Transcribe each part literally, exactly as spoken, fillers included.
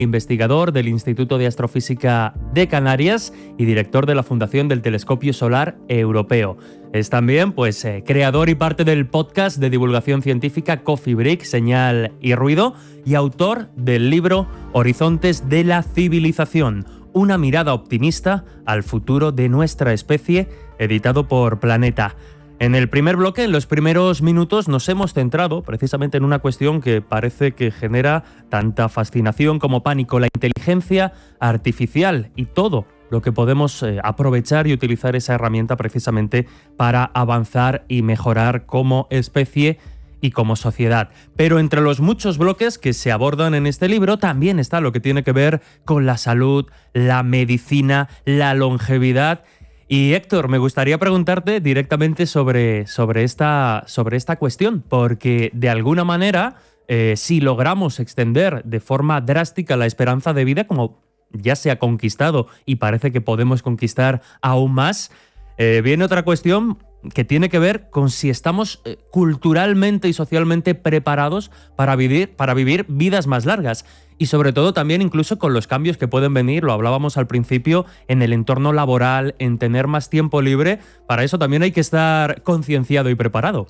investigador del Instituto de Astrofísica de Canarias y director de la Fundación del Telescopio Solar Europeo. Es también pues, eh, creador y parte del podcast de divulgación científica Coffee Break, Señal y Ruido, y autor del libro Horizontes de la Civilización, una mirada optimista al futuro de nuestra especie, editado por Planeta. En el primer bloque, en los primeros minutos, nos hemos centrado precisamente en una cuestión que parece que genera tanta fascinación como pánico: la inteligencia artificial y todo lo que podemos eh, aprovechar y utilizar esa herramienta precisamente para avanzar y mejorar como especie y como sociedad. Pero entre los muchos bloques que se abordan en este libro también está lo que tiene que ver con la salud, la medicina, la longevidad. Y Héctor, me gustaría preguntarte directamente sobre, sobre, esta, sobre esta cuestión, porque de alguna manera, eh, si logramos extender de forma drástica la esperanza de vida, como ya se ha conquistado y parece que podemos conquistar aún más, eh, viene otra cuestión que tiene que ver con si estamos eh, culturalmente y socialmente preparados para vivir, para vivir vidas más largas. Y sobre todo también incluso con los cambios que pueden venir, lo hablábamos al principio, en el entorno laboral, en tener más tiempo libre. Para eso también hay que estar concienciado y preparado.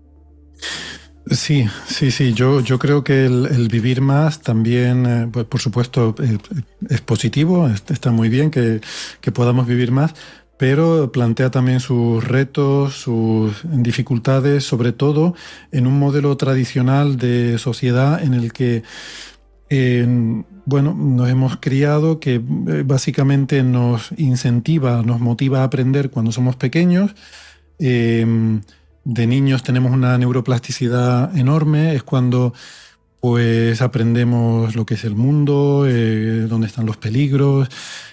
Sí, sí, sí. Yo, yo creo que el, el vivir más también, eh, pues, por supuesto, eh, es positivo, está muy bien que, que podamos vivir más, pero plantea también sus retos, sus dificultades, sobre todo en un modelo tradicional de sociedad en el que Eh, bueno, nos hemos criado que eh, básicamente nos incentiva, nos motiva a aprender cuando somos pequeños. Eh, de niños tenemos una neuroplasticidad enorme, es cuando pues aprendemos lo que es el mundo, eh, dónde están los peligros.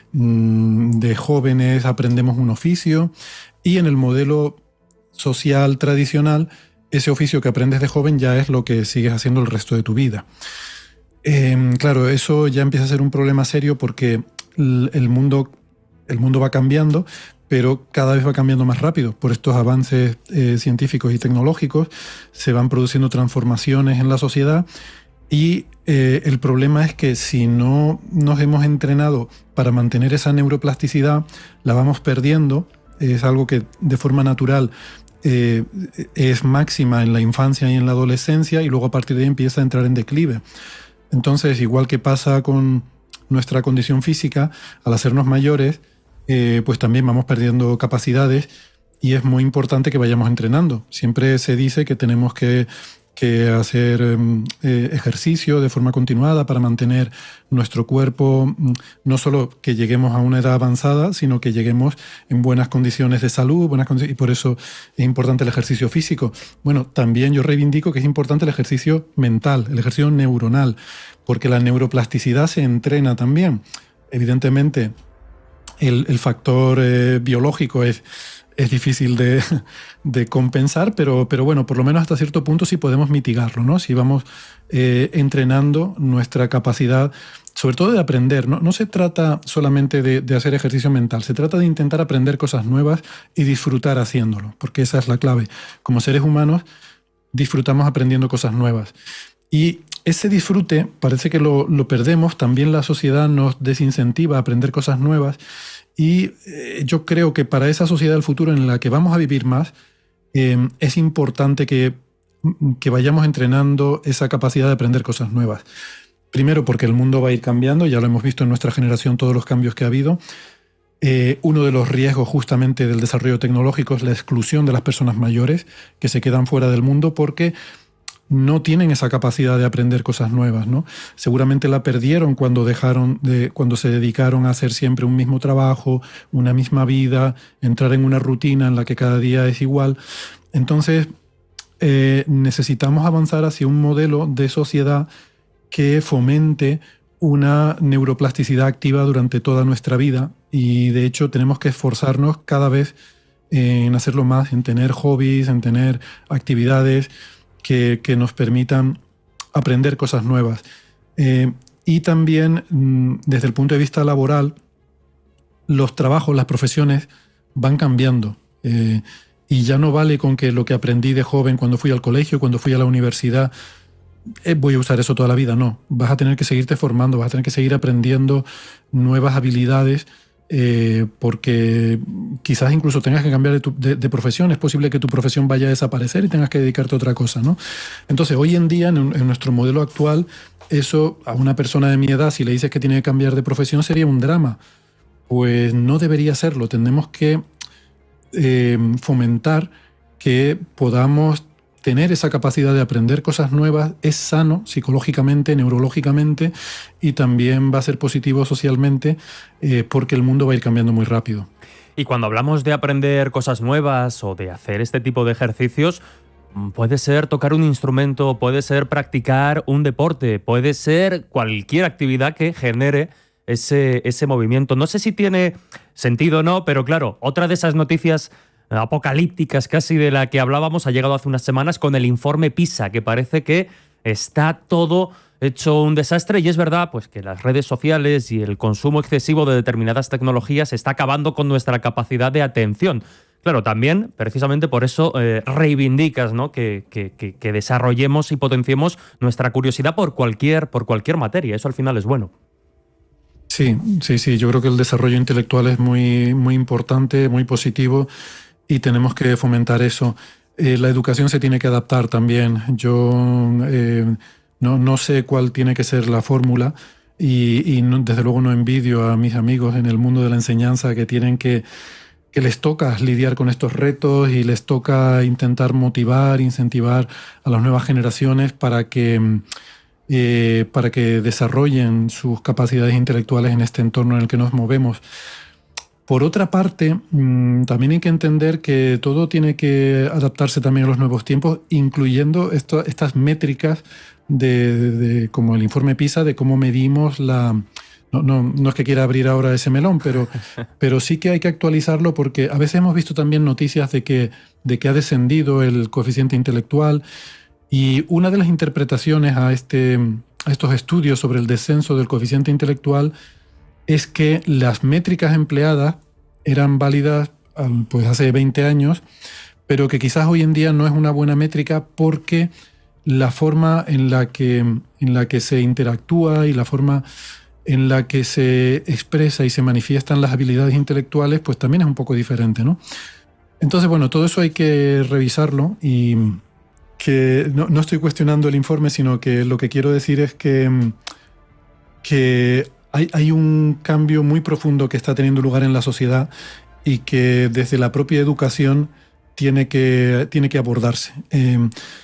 Mm, de jóvenes aprendemos un oficio, y en el modelo social tradicional, ese oficio que aprendes de joven ya es lo que sigues haciendo el resto de tu vida. Eh, claro, eso ya empieza a ser un problema serio porque el mundo, el mundo va cambiando, pero cada vez va cambiando más rápido. Por estos avances eh, científicos y tecnológicos se van produciendo transformaciones en la sociedad, y eh, el problema es que si no nos hemos entrenado para mantener esa neuroplasticidad, la vamos perdiendo. Es algo que de forma natural eh, es máxima en la infancia y en la adolescencia, y luego a partir de ahí empieza a entrar en declive. Entonces, igual que pasa con nuestra condición física, al hacernos mayores, eh, pues también vamos perdiendo capacidades, y es muy importante que vayamos entrenando. Siempre se dice que tenemos que, que hacer eh, ejercicio de forma continuada para mantener nuestro cuerpo, no solo que lleguemos a una edad avanzada, sino que lleguemos en buenas condiciones de salud, buenas condiciones, y por eso es importante el ejercicio físico. Bueno, también yo reivindico que es importante el ejercicio mental, el ejercicio neuronal, porque la neuroplasticidad se entrena también. Evidentemente, el, el factor eh, biológico es, es difícil de, de compensar, pero, pero bueno, por lo menos hasta cierto punto sí podemos mitigarlo, ¿no? Si vamos eh, entrenando nuestra capacidad, sobre todo de aprender. No, no se trata solamente de, de hacer ejercicio mental, se trata de intentar aprender cosas nuevas y disfrutar haciéndolo, porque esa es la clave. Como seres humanos disfrutamos aprendiendo cosas nuevas. Y ese disfrute parece que lo, lo perdemos. También la sociedad nos desincentiva a aprender cosas nuevas, y eh, yo creo que para esa sociedad del futuro en la que vamos a vivir más, eh, es importante que, que vayamos entrenando esa capacidad de aprender cosas nuevas. Primero porque el mundo va a ir cambiando, ya lo hemos visto en nuestra generación todos los cambios que ha habido. Eh, uno de los riesgos justamente del desarrollo tecnológico es la exclusión de las personas mayores, que se quedan fuera del mundo porque no tienen esa capacidad de aprender cosas nuevas, ¿no? Seguramente la perdieron cuando dejaron de, cuando se dedicaron a hacer siempre un mismo trabajo, una misma vida, entrar en una rutina en la que cada día es igual. Entonces, eh, necesitamos avanzar hacia un modelo de sociedad que fomente una neuroplasticidad activa durante toda nuestra vida, y de hecho tenemos que esforzarnos cada vez en hacerlo más, en tener hobbies, en tener actividades Que, que nos permitan aprender cosas nuevas. Eh, y también, desde el punto de vista laboral, los trabajos, las profesiones van cambiando. Eh, y ya no vale con que lo que aprendí de joven cuando fui al colegio, cuando fui a la universidad, eh, voy a usar eso toda la vida. No, vas a tener que seguirte formando, vas a tener que seguir aprendiendo nuevas habilidades, eh, porque quizás incluso tengas que cambiar de, tu, de, de profesión. Es posible que tu profesión vaya a desaparecer y tengas que dedicarte a otra cosa, ¿no? Entonces, hoy en día, en, en nuestro modelo actual, eso a una persona de mi edad, si le dices que tiene que cambiar de profesión, sería un drama. Pues no debería serlo. Tenemos que eh, fomentar que podamos tener esa capacidad de aprender cosas nuevas. Es sano psicológicamente, neurológicamente, y también va a ser positivo socialmente, eh, porque el mundo va a ir cambiando muy rápido. Y cuando hablamos de aprender cosas nuevas o de hacer este tipo de ejercicios, puede ser tocar un instrumento, puede ser practicar un deporte, puede ser cualquier actividad que genere ese, ese movimiento. No sé si tiene sentido o no, pero claro, otra de esas noticias apocalípticas casi de la que hablábamos ha llegado hace unas semanas con el informe PISA, que parece que está todo hecho un desastre, y es verdad pues que las redes sociales y el consumo excesivo de determinadas tecnologías está acabando con nuestra capacidad de atención. Claro, también, precisamente por eso, eh, reivindicas, ¿no?, que, que, que, que desarrollemos y potenciemos nuestra curiosidad por cualquier, por cualquier materia. Eso al final es bueno. Sí, sí, sí. Yo creo que el desarrollo intelectual es muy, muy importante, muy positivo, y tenemos que fomentar eso. Eh, la educación se tiene que adaptar también. Yo eh, no, no sé cuál tiene que ser la fórmula, y, y no, desde luego no envidio a mis amigos en el mundo de la enseñanza que tienen que que les toca lidiar con estos retos y les toca intentar motivar, incentivar a las nuevas generaciones para que, eh, para que desarrollen sus capacidades intelectuales en este entorno en el que nos movemos. Por otra parte, mmm, también hay que entender que todo tiene que adaptarse también a los nuevos tiempos, incluyendo esto, estas métricas de, de, de, como el informe PISA, de cómo medimos la... No, no, no es que quiera abrir ahora ese melón, pero, pero sí que hay que actualizarlo, porque a veces hemos visto también noticias de que, de que ha descendido el coeficiente intelectual, y una de las interpretaciones a, este, a estos estudios sobre el descenso del coeficiente intelectual es que las métricas empleadas eran válidas pues hace veinte años, pero que quizás hoy en día no es una buena métrica, porque la forma en la que, en la que se interactúa y la forma en la que se expresa y se manifiestan las habilidades intelectuales, pues también es un poco diferente, ¿no? Entonces, bueno, todo eso hay que revisarlo, y que no, no estoy cuestionando el informe, sino que lo que quiero decir es que, que hay, hay un cambio muy profundo que está teniendo lugar en la sociedad, y que desde la propia educación tiene que, tiene que abordarse. Eh,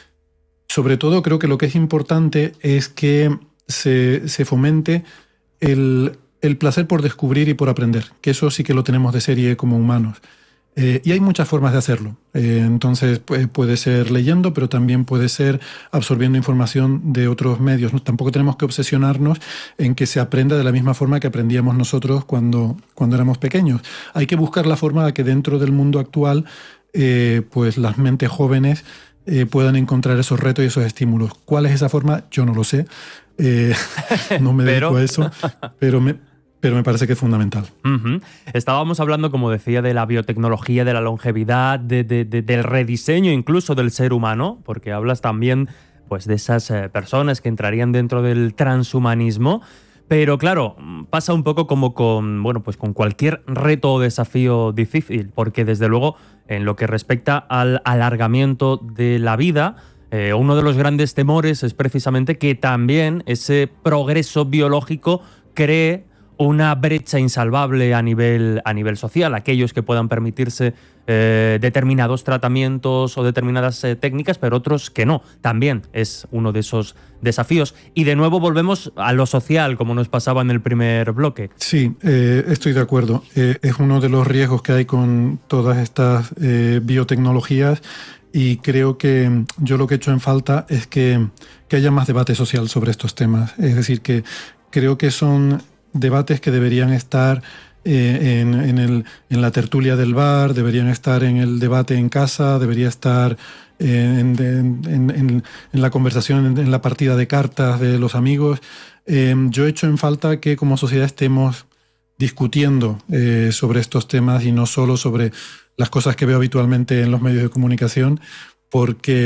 sobre todo, creo que lo que es importante es que se, se fomente El, el placer por descubrir y por aprender, que eso sí que lo tenemos de serie como humanos. Eh, y hay muchas formas de hacerlo. Eh, entonces pues, puede ser leyendo, pero también puede ser absorbiendo información de otros medios, ¿no? Tampoco tenemos que obsesionarnos en que se aprenda de la misma forma que aprendíamos nosotros cuando, cuando éramos pequeños. Hay que buscar la forma de que dentro del mundo actual eh, pues las mentes jóvenes eh, puedan encontrar esos retos y esos estímulos. ¿Cuál es esa forma? Yo no lo sé. Eh, no me dedico pero... a eso, pero me, pero me parece que es fundamental. Uh-huh. Estábamos hablando, como decía, de la biotecnología, de la longevidad, de, de, de, del rediseño incluso del ser humano, porque hablas también pues, de esas eh, personas que entrarían dentro del transhumanismo. Pero claro, pasa un poco como con, bueno, pues con cualquier reto o desafío difícil, porque desde luego, en lo que respecta al alargamiento de la vida, Eh, uno de los grandes temores es precisamente que también ese progreso biológico cree una brecha insalvable a nivel, a nivel social. Aquellos que puedan permitirse eh, determinados tratamientos o determinadas eh, técnicas, pero otros que no. También es uno de esos desafíos. Y de nuevo volvemos a lo social, como nos pasaba en el primer bloque. Sí, eh, estoy de acuerdo. Eh, es uno de los riesgos que hay con todas estas eh, biotecnologías. Y creo que yo lo que he hecho en falta es que, que haya más debate social sobre estos temas. Es decir, que creo que son debates que deberían estar eh, en, en, el, en la tertulia del bar, deberían estar en el debate en casa, debería estar eh, en, en, en, en la conversación, en, en la partida de cartas de los amigos. Eh, yo he hecho en falta que como sociedad estemos discutiendo eh, sobre estos temas, y no solo sobre las cosas que veo habitualmente en los medios de comunicación, porque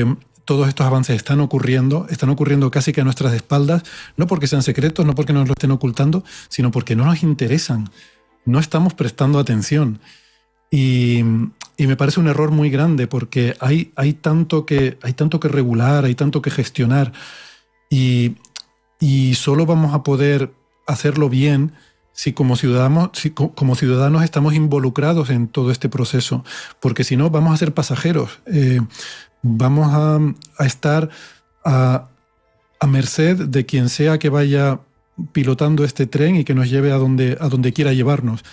todos estos avances están ocurriendo, están ocurriendo casi que a nuestras espaldas, no porque sean secretos, no porque nos lo estén ocultando, sino porque no nos interesan, no estamos prestando atención. Y, y me parece un error muy grande porque hay, hay, tanto que, hay tanto que regular, hay tanto que gestionar y, y solo vamos a poder hacerlo bien si como ciudadanos, si como ciudadanos estamos involucrados en todo este proceso, porque si no vamos a ser pasajeros, eh, vamos a, a estar a, a merced de quien sea que vaya pilotando este tren y que nos lleve a donde, a donde quiera llevarnos.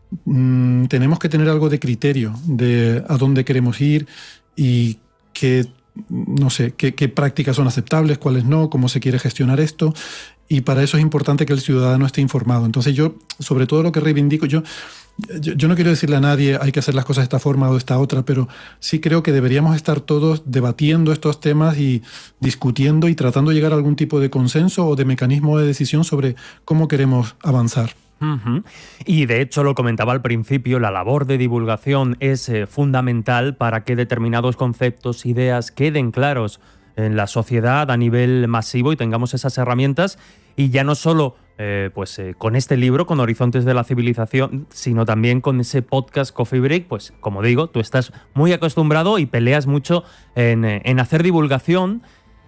Mm, tenemos que tener algo de criterio de a dónde queremos ir y qué, no sé, qué, qué prácticas son aceptables, cuáles no, cómo se quiere gestionar esto. Y para eso es importante que el ciudadano esté informado. Entonces yo, sobre todo lo que reivindico, yo, yo, yo no quiero decirle a nadie hay que hacer las cosas de esta forma o de esta otra, pero sí creo que deberíamos estar todos debatiendo estos temas y discutiendo y tratando de llegar a algún tipo de consenso o de mecanismo de decisión sobre cómo queremos avanzar. Uh-huh. Y de hecho, lo comentaba al principio, la labor de divulgación es eh, fundamental para que determinados conceptos, ideas queden claros en la sociedad a nivel masivo y tengamos esas herramientas. Y ya no solo eh, pues, eh, con este libro, con Horizontes de la Civilización, sino también con ese podcast Coffee Break, pues como digo, tú estás muy acostumbrado y peleas mucho en, en hacer divulgación,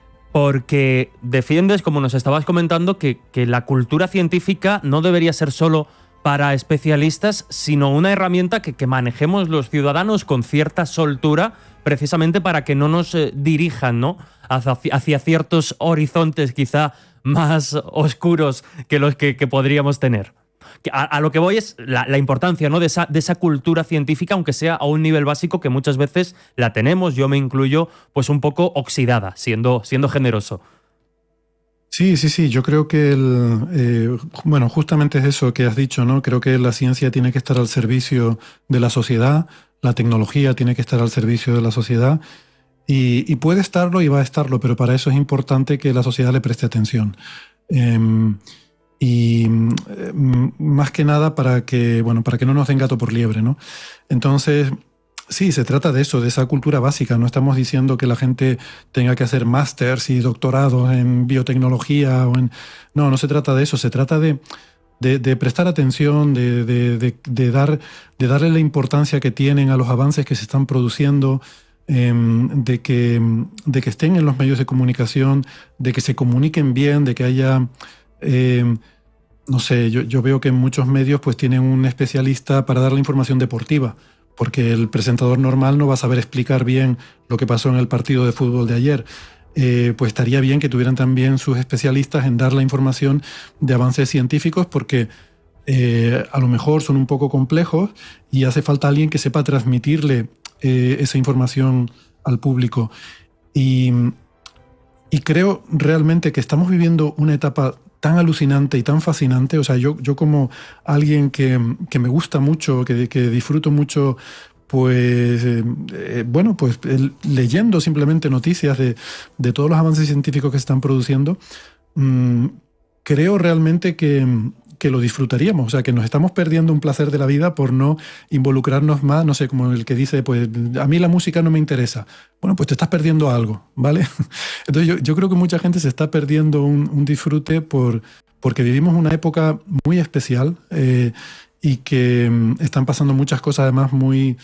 porque defiendes, como nos estabas comentando, que, que la cultura científica no debería ser solo para especialistas, sino una herramienta que, que manejemos los ciudadanos con cierta soltura, precisamente para que no nos eh, dirijan, ¿no?, hacia, hacia ciertos horizontes quizá más oscuros que los que, que podríamos tener. A, a lo que voy es la, la importancia, ¿no?, de esa, de esa cultura científica, aunque sea a un nivel básico que muchas veces la tenemos, yo me incluyo, pues un poco oxidada, siendo, siendo generoso. Sí, sí, sí, yo creo que, el, eh, bueno, justamente es eso que has dicho, ¿no? Creo que la ciencia tiene que estar al servicio de la sociedad, la tecnología tiene que estar al servicio de la sociedad y, y puede estarlo y va a estarlo, pero para eso es importante que la sociedad le preste atención. Eh, y eh, más que nada para que, bueno, para que no nos den gato por liebre, ¿no? Entonces, sí, se trata de eso, de esa cultura básica. No estamos diciendo que la gente tenga que hacer másters y doctorados en biotecnología o en... No, no se trata de eso. Se trata de, de, de prestar atención, de, de, de, de, dar, de darle la importancia que tienen a los avances que se están produciendo, eh, de, que, de que estén en los medios de comunicación, de que se comuniquen bien, de que haya... Eh, no sé, yo, yo veo que en muchos medios pues tienen un especialista para dar la información deportiva, porque el presentador normal no va a saber explicar bien lo que pasó en el partido de fútbol de ayer. Eh, pues estaría bien que tuvieran también sus especialistas en dar la información de avances científicos, porque eh, a lo mejor son un poco complejos y hace falta alguien que sepa transmitirle eh, esa información al público. Y, y creo realmente que estamos viviendo una etapa tan alucinante y tan fascinante. O sea, yo, yo como alguien que, que me gusta mucho, que, que disfruto mucho, pues, eh, eh, bueno, pues el, leyendo simplemente noticias de, de todos los avances científicos que se están produciendo, mmm, creo realmente que, que lo disfrutaríamos. O sea, que nos estamos perdiendo un placer de la vida por no involucrarnos más, no sé, como el que dice, pues, a mí la música no me interesa. Bueno, pues te estás perdiendo algo, ¿vale? Entonces yo, yo creo que mucha gente se está perdiendo un, un disfrute por, porque vivimos una época muy especial eh, y que um, están pasando muchas cosas además muy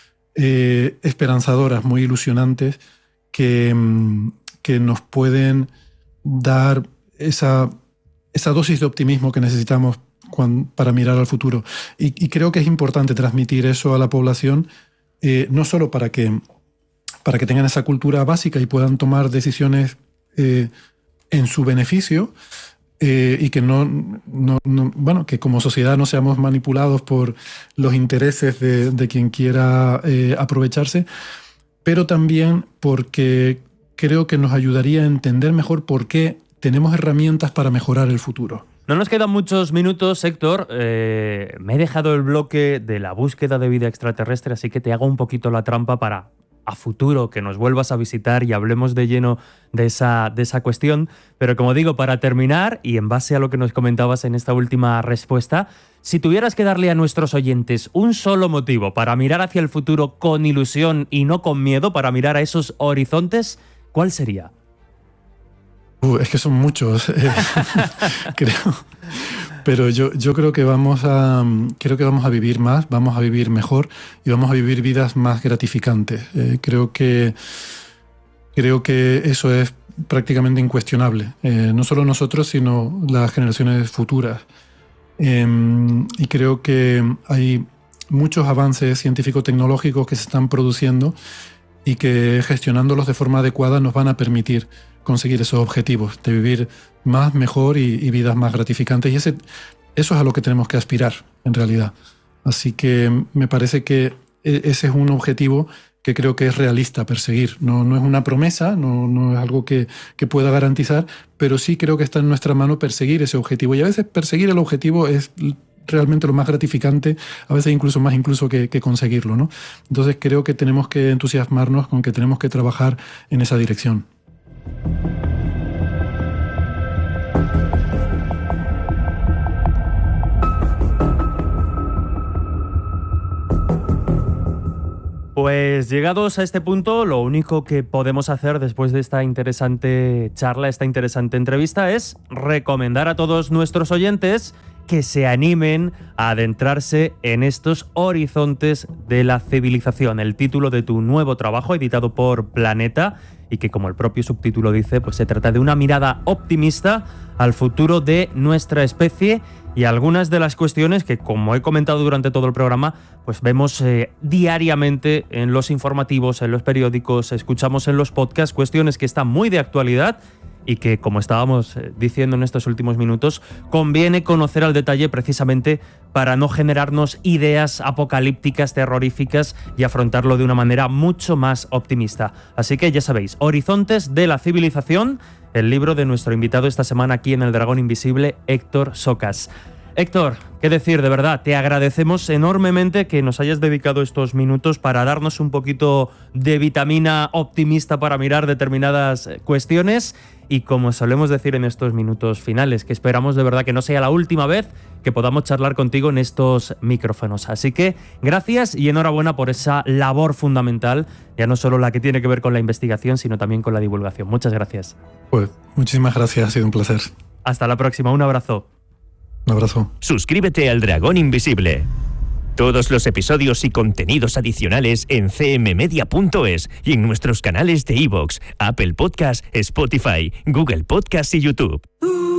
eh, esperanzadoras, muy ilusionantes, que, um, que nos pueden dar esa, esa dosis de optimismo que necesitamos cuando, para mirar al futuro. Y, y creo que es importante transmitir eso a la población, eh, no solo para que para que tengan esa cultura básica y puedan tomar decisiones eh, en su beneficio eh, y que no, no, no, bueno, que como sociedad no seamos manipulados por los intereses de, de quien quiera eh, aprovecharse, pero también porque creo que nos ayudaría a entender mejor por qué tenemos herramientas para mejorar el futuro. No nos quedan muchos minutos, Héctor. Eh, me he dejado el bloque de la búsqueda de vida extraterrestre, así que te hago un poquito la trampa para a futuro que nos vuelvas a visitar y hablemos de lleno de esa, de esa cuestión. Pero como digo, para terminar, y en base a lo que nos comentabas en esta última respuesta, si tuvieras que darle a nuestros oyentes un solo motivo para mirar hacia el futuro con ilusión y no con miedo, para mirar a esos horizontes, ¿cuál sería? Uh, es que son muchos, eh, creo. Pero yo, yo creo que vamos a creo que vamos a vivir más, vamos a vivir mejor y vamos a vivir vidas más gratificantes. Eh, creo que creo que eso es prácticamente incuestionable. Eh, no solo nosotros, sino las generaciones futuras. Eh, y creo que hay muchos avances científico-tecnológicos que se están produciendo y que gestionándolos de forma adecuada nos van a permitir conseguir esos objetivos de vivir más, mejor y, y vidas más gratificantes. Y ese, eso es a lo que tenemos que aspirar, en realidad. Así que me parece que ese es un objetivo que creo que es realista perseguir. No, no es una promesa, no, no es algo que, que pueda garantizar, pero sí creo que está en nuestra mano perseguir ese objetivo. Y a veces perseguir el objetivo es realmente lo más gratificante, a veces incluso más incluso que, que conseguirlo, ¿no? Entonces creo que tenemos que entusiasmarnos con que tenemos que trabajar en esa dirección. Pues llegados a este punto, lo único que podemos hacer después de esta interesante charla, esta interesante entrevista, es recomendar a todos nuestros oyentes que se animen a adentrarse en estos horizontes de la civilización. El título de tu nuevo trabajo, editado por Planeta, y que, como el propio subtítulo dice, pues se trata de una mirada optimista al futuro de nuestra especie y algunas de las cuestiones que, como he comentado durante todo el programa, pues vemos eh, diariamente en los informativos, en los periódicos, escuchamos en los podcasts, cuestiones que están muy de actualidad y que, como estábamos diciendo en estos últimos minutos, conviene conocer al detalle precisamente para no generarnos ideas apocalípticas, terroríficas y afrontarlo de una manera mucho más optimista. Así que ya sabéis, Horizontes de la Civilización, el libro de nuestro invitado esta semana aquí en El Dragón Invisible, Héctor Socas. Héctor, qué decir, de verdad, te agradecemos enormemente que nos hayas dedicado estos minutos para darnos un poquito de vitamina optimista para mirar determinadas cuestiones y, como solemos decir en estos minutos finales, que esperamos de verdad que no sea la última vez que podamos charlar contigo en estos micrófonos. Así que gracias y enhorabuena por esa labor fundamental, ya no solo la que tiene que ver con la investigación, sino también con la divulgación. Muchas gracias. Pues muchísimas gracias, ha sido un placer. Hasta la próxima, un abrazo. Un abrazo. Suscríbete al Dragón Invisible. Todos los episodios y contenidos adicionales en c m media punto es y en nuestros canales de iVoox, Apple Podcast, Spotify, Google Podcast y YouTube.